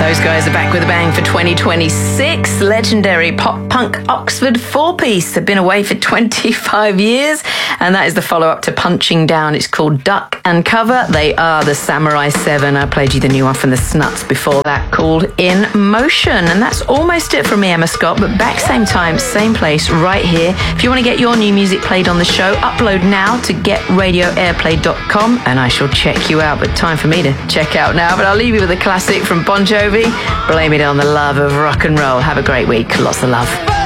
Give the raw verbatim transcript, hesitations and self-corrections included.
Those guys are back with a bang for twenty twenty-six. Legendary pop-punk Oxford four-piece have been away for twenty-five years, and that is the follow-up to Punching Down. It's called Duck and Cover. They are the Samurai seven. I played you the new one from the Snuts before that, called In Motion. And that's almost it from me, Emma Scott, but back same time, same place, right here. If you want to get your new music played on the show, upload now to get radio airplay dot com, and I shall check you out. But time for me to check out now. But I'll leave you with a classic from Bon Jovi. Blame it on the love of rock and roll. Have a great week. Lots of love.